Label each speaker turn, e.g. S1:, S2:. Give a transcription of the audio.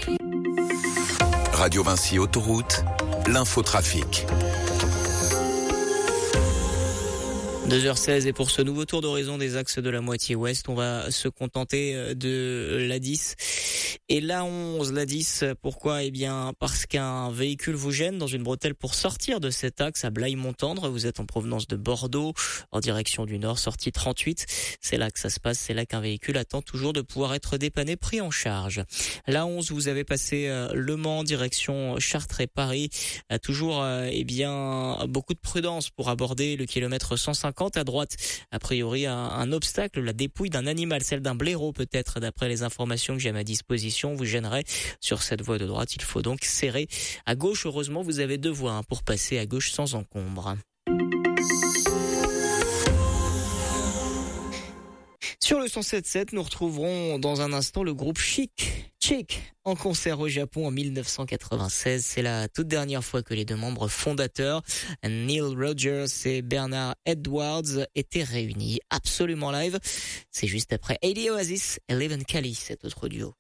S1: Radio Vinci Autoroute, l'infotrafic.
S2: 2h16 et pour ce nouveau tour d'horizon des axes de la moitié ouest, on va se contenter de l'A10 et l'A11. L'A10, pourquoi ? Eh bien, parce qu'un véhicule vous gêne dans une bretelle pour sortir de cet axe à Blaye-Montendre. Vous êtes en provenance de Bordeaux, en direction du nord, sortie 38. C'est là que ça se passe, c'est là qu'un véhicule attend toujours de pouvoir être dépanné, pris en charge. L'A11, vous avez passé Le Mans, direction Chartres et Paris. Toujours, eh bien, beaucoup de prudence pour aborder le kilomètre 150. À droite, a priori, un obstacle, la dépouille d'un animal, celle d'un blaireau peut-être, d'après les informations que j'ai à ma disposition, vous gênerait sur cette voie de droite. Il faut donc serrer à gauche. Heureusement, vous avez deux voies pour passer à gauche sans encombre. Sur le 107.7, nous retrouverons dans un instant le groupe Chic en concert au Japon en 1996. C'est la toute dernière fois que les deux membres fondateurs, Neil Rogers et Bernard Edwards, étaient réunis absolument live. C'est juste après Eddie Oasis et Leven Kali, cet autre duo.